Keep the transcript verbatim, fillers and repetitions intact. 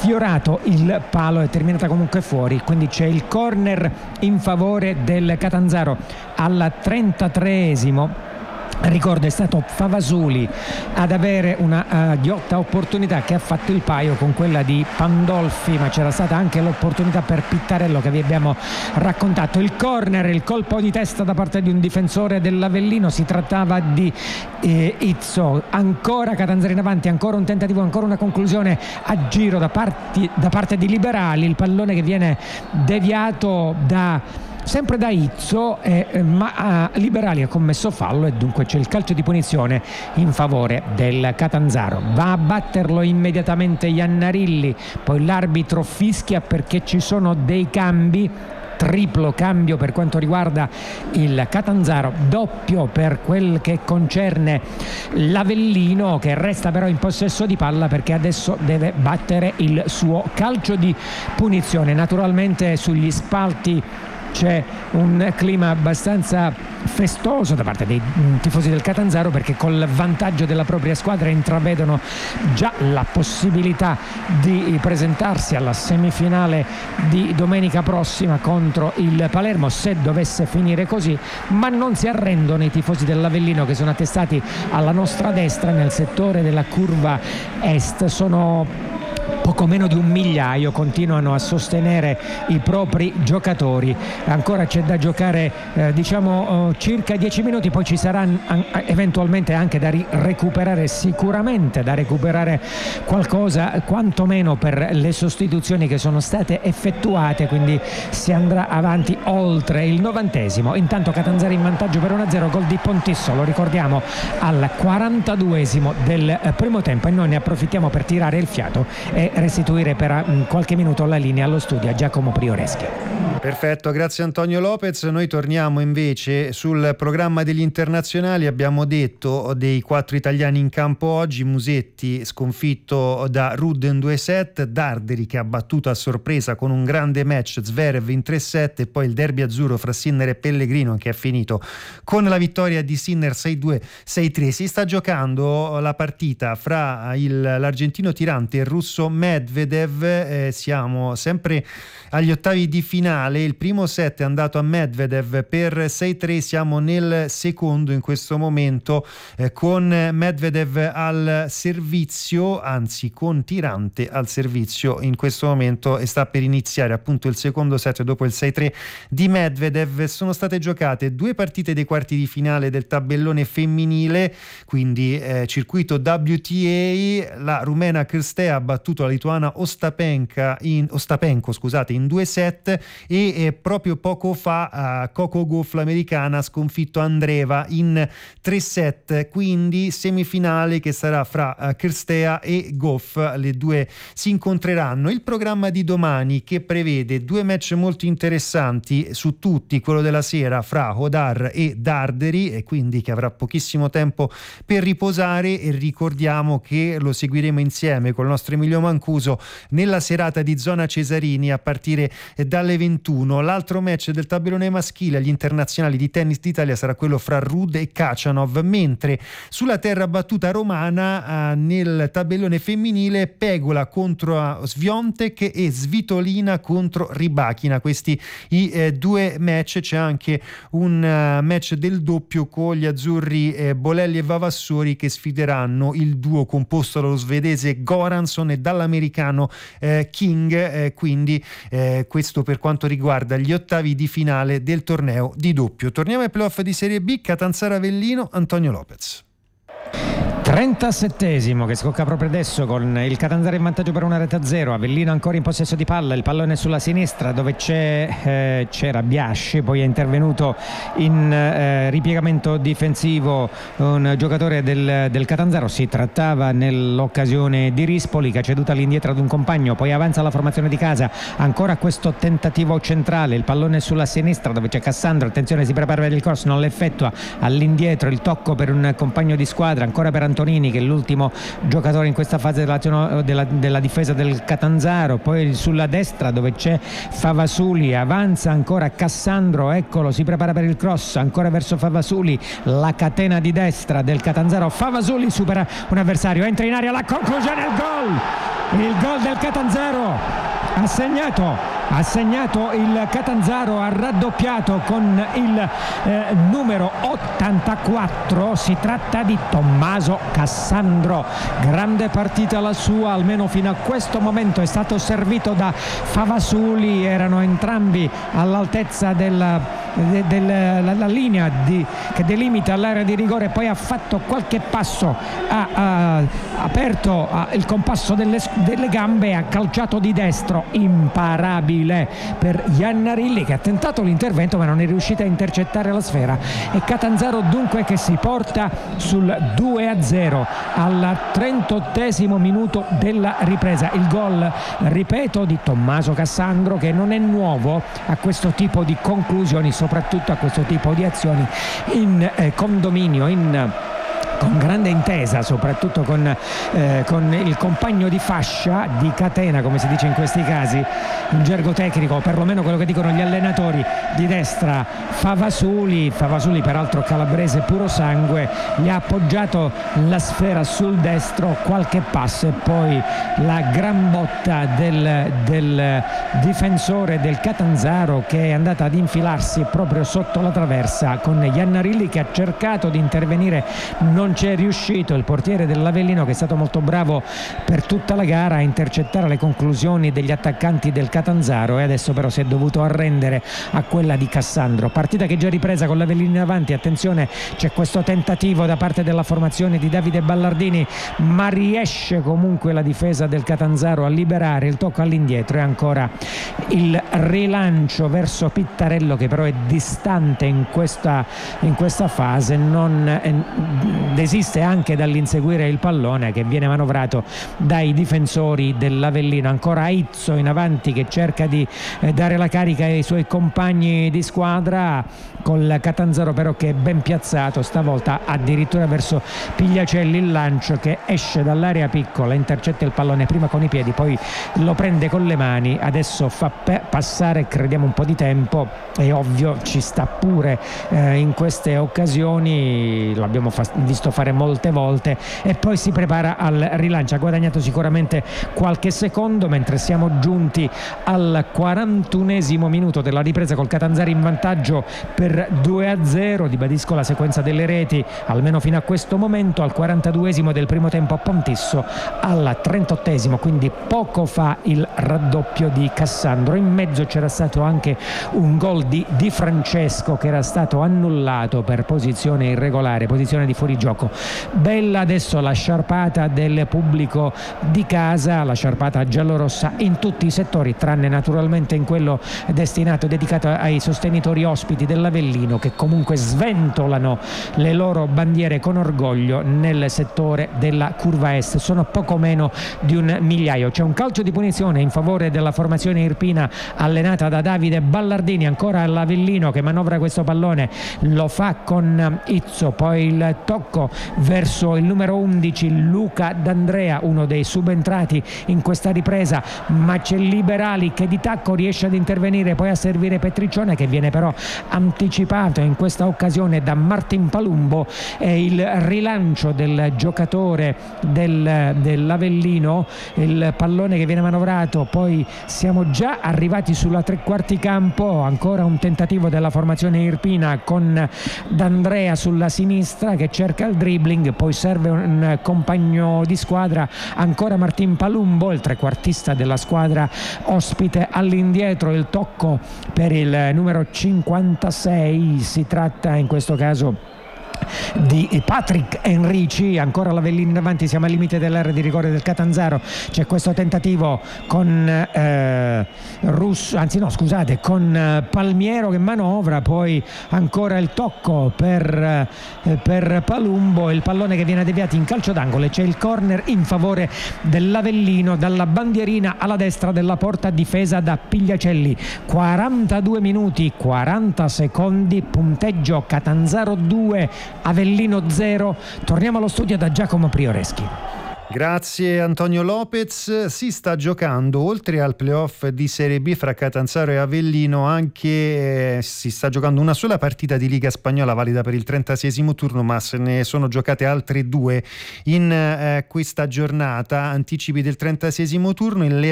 sfiorato il palo, è terminata comunque fuori, quindi c'è il corner in favore del Catanzaro al trentatreesimo. Ricordo, è stato Favasuli ad avere una uh, ghiotta opportunità che ha fatto il paio con quella di Pandolfi, ma c'era stata anche l'opportunità per Pittarello che vi abbiamo raccontato. Il corner, il colpo di testa da parte di un difensore dell'Avellino, si trattava di eh, Izzo. Ancora Catanzaro in avanti, ancora un tentativo, ancora una conclusione a giro da, parti, da parte di Liberali, il pallone che viene deviato da sempre da Izzo, eh, ma uh, Liberali ha commesso fallo e dunque c'è il calcio di punizione in favore del Catanzaro. Va a batterlo immediatamente Iannarilli, poi l'arbitro fischia perché ci sono dei cambi. Triplo cambio per quanto riguarda il Catanzaro, doppio per quel che concerne l'Avellino, che resta però in possesso di palla perché adesso deve battere il suo calcio di punizione. Naturalmente sugli spalti c'è un clima abbastanza festoso da parte dei tifosi del Catanzaro, perché col vantaggio della propria squadra intravedono già la possibilità di presentarsi alla semifinale di domenica prossima contro il Palermo, se dovesse finire così, ma non si arrendono i tifosi dell'Avellino che sono attestati alla nostra destra nel settore della curva est. Sono poco meno di un migliaio, continuano a sostenere i propri giocatori. Ancora c'è da giocare eh, diciamo eh, circa dieci minuti, poi ci sarà an- eventualmente anche da ri- recuperare, sicuramente da recuperare qualcosa quantomeno per le sostituzioni che sono state effettuate, quindi si andrà avanti oltre il novantesimo. Intanto Catanzaro in vantaggio per uno a zero, gol di Pontisso, lo ricordiamo, al quarantaduesimo del eh, primo tempo, e noi ne approfittiamo per tirare il fiato e restituire per uh, qualche minuto la linea allo studio a Giacomo Prioreschi. Perfetto, grazie Antonio Lopez. Noi torniamo invece sul programma degli internazionali. Abbiamo detto dei quattro italiani in campo oggi: Musetti sconfitto da Ruden due set, Darderi che ha battuto a sorpresa con un grande match Zverev in tre set, e poi il derby azzurro fra Sinner e Pellegrino che è finito con la vittoria di Sinner sei due sei tre. Si sta giocando la partita fra il, l'argentino tirante e il russo Medvedev. Eh, siamo sempre agli ottavi di finale. Il primo set è andato a Medvedev per sei tre, siamo nel secondo in questo momento, eh, con Medvedev al servizio, anzi con tirante al servizio in questo momento, e sta per iniziare appunto il secondo set dopo il sei tre di Medvedev. Sono state giocate due partite dei quarti di finale del tabellone femminile, quindi eh, circuito W T A. La rumena Crstea ha battuto la lituana Ostapenka in, Ostapenko scusate, in due set, e eh, proprio poco fa uh, Coco Gauff, l'americana, ha sconfitto Andreeva in tre set, quindi semifinale che sarà fra uh, Crstea e Gauff. Le due si incontreranno. Il programma di domani, che prevede due match molto interessanti su tutti, quello della sera fra Hodar e Darderi, e quindi che avrà pochissimo tempo per riposare, e ricordiamo che lo seguiremo insieme con il nostro Emilio Mancuso nella serata di Zona Cesarini a partire dalle ventuno. L'altro match del tabellone maschile agli internazionali di tennis d'Italia sarà quello fra Ruud e Khachanov, mentre sulla terra battuta romana eh, nel tabellone femminile Pegola contro Swiatek e Svitolina contro Rybakina. Questi i eh, due match. C'è anche un uh, match del doppio con gli azzurri eh, Bolelli e Vavassori che sfideranno il duo composto dallo svedese Goranson e dall'americano eh, King, eh, quindi eh, questo per quanto riguarda gli ottavi di finale del torneo di doppio. Torniamo ai playoff di Serie B. Catanzaro Avellino, Antonio Lopez. trentasettesimo che scocca proprio adesso, con il Catanzaro in vantaggio per una rete a zero. Avellino ancora in possesso di palla, il pallone sulla sinistra dove c'è, eh, c'era Biasci, poi è intervenuto in eh, ripiegamento difensivo un giocatore del, del Catanzaro. Si trattava nell'occasione di Rispoli, che ha ceduto all'indietro ad un compagno, poi avanza la formazione di casa. Ancora questo tentativo centrale, il pallone sulla sinistra dove c'è Cassandro, attenzione, si prepara per il cross, non l'effettua, all'indietro il tocco per un compagno di squadra, ancora per Antonio Antonini, che è l'ultimo giocatore in questa fase della, della, della difesa del Catanzaro. Poi sulla destra, dove c'è Favasuli, avanza ancora Cassandro, eccolo, si prepara per il cross, ancora verso Favasuli, la catena di destra del Catanzaro. Favasuli supera un avversario, entra in area, la conclusione, il gol, il gol del Catanzaro. Ha segnato, ha segnato il Catanzaro, ha raddoppiato con il eh, numero ottantaquattro, si tratta di Tommaso Cassandro. Grande partita la sua, almeno fino a questo momento. È stato servito da Favasuli, erano entrambi all'altezza della, de, della la linea di, che delimita l'area di rigore, poi ha fatto qualche passo, ha, ha aperto ha, il compasso delle, delle gambe e ha calciato di destro. Imparabile per Iannarilli, che ha tentato l'intervento ma non è riuscita a intercettare la sfera. E Catanzaro dunque che si porta sul due a zero al trentottesimo minuto della ripresa. Il gol, ripeto, di Tommaso Cassandro, che non è nuovo a questo tipo di conclusioni, soprattutto a questo tipo di azioni in eh, condominio, in con grande intesa, soprattutto con, eh, con il compagno di fascia, di catena, come si dice in questi casi, in gergo tecnico, perlomeno quello che dicono gli allenatori. Di destra Favasuli, Favasuli peraltro calabrese puro sangue, gli ha appoggiato la sfera sul destro, qualche passo e poi la gran botta del, del difensore del Catanzaro, che è andata ad infilarsi proprio sotto la traversa, con Iannarilli che ha cercato di intervenire, non c'è riuscito. Il portiere dell'Avellino, che è stato molto bravo per tutta la gara a intercettare le conclusioni degli attaccanti del Catanzaro, e adesso però si è dovuto arrendere a quella di Cassandro. Partita che è già ripresa con l'Avellino in avanti. Attenzione, c'è questo tentativo da parte della formazione di Davide Ballardini, ma riesce comunque la difesa del Catanzaro a liberare. Il tocco all'indietro e ancora il rilancio verso Pittarello, che però è distante in questa, in questa fase, non eh, desiste anche dall'inseguire il pallone, che viene manovrato dai difensori dell'Avellino. Ancora Izzo in avanti, che cerca di eh, dare la carica ai suoi compagni di squadra, col Catanzaro però che è ben piazzato stavolta, addirittura verso Pigliacelli. Il lancio che esce dall'area piccola, intercetta il pallone prima con i piedi, poi lo prende con le mani. Adesso fa pe- passare, crediamo, un po' di tempo, è ovvio, ci sta pure eh, in queste occasioni, lo abbiamo fa- visto fare molte volte, e poi si prepara al rilancio. Ha guadagnato sicuramente qualche secondo, mentre siamo giunti al quarantunesimo minuto della ripresa, col Catanzaro in vantaggio per due a zero. Ribadisco la sequenza delle reti almeno fino a questo momento: al quarantaduesimo del primo tempo Pontisso, al trentottesimo, quindi poco fa, il raddoppio di Cassandro. In mezzo c'era stato anche un gol di Di Francesco, che era stato annullato per posizione irregolare, posizione di fuorigioco. Bella adesso la sciarpata del pubblico di casa, la sciarpata giallorossa in tutti i settori, tranne naturalmente in quello destinato, dedicato ai sostenitori ospiti dell'Avellino, che comunque sventolano le loro bandiere con orgoglio nel settore della curva est. Sono poco meno di un migliaio. C'è un calcio di punizione in favore della formazione irpina allenata da Davide Ballardini. Ancora all'Avellino che manovra questo pallone, lo fa con Izzo, poi il tocco verso il numero undici Luca D'Andrea, uno dei subentrati in questa ripresa, ma c'è Liberali che di tacco riesce ad intervenire, poi a servire Petriccione, che viene però anticipato in questa occasione da Martin Palumbo. E il rilancio del giocatore del, dell'Avellino, il pallone che viene manovrato, poi siamo già arrivati sulla tre quarti campo. Ancora un tentativo della formazione irpina con D'Andrea sulla sinistra che cerca il dribbling, poi serve un compagno di squadra, ancora Martin Palumbo, il trequartista della squadra ospite, all'indietro. Il tocco per il numero cinquantasei, si tratta in questo caso di Patrick Enrici. Ancora l'Avellino in avanti, siamo al limite dell'area di rigore del Catanzaro. C'è questo tentativo con eh, Russo, anzi no scusate con eh, Palmiero che manovra, poi ancora il tocco per, eh, per Palumbo, il pallone che viene deviato in calcio d'angolo, e c'è il corner in favore dell'Avellino dalla bandierina alla destra della porta, difesa da Pigliacelli. Quarantadue minuti quaranta secondi, punteggio Catanzaro due Avellino zero. Torniamo allo studio da Giacomo Prioreschi. Grazie Antonio Lopez. Si sta giocando, oltre al playoff di Serie B fra Catanzaro e Avellino, anche eh, si sta giocando una sola partita di Liga Spagnola valida per il trentaseiesimo turno, ma se ne sono giocate altre due in eh, questa giornata. Anticipi del trentaseiesimo turno: il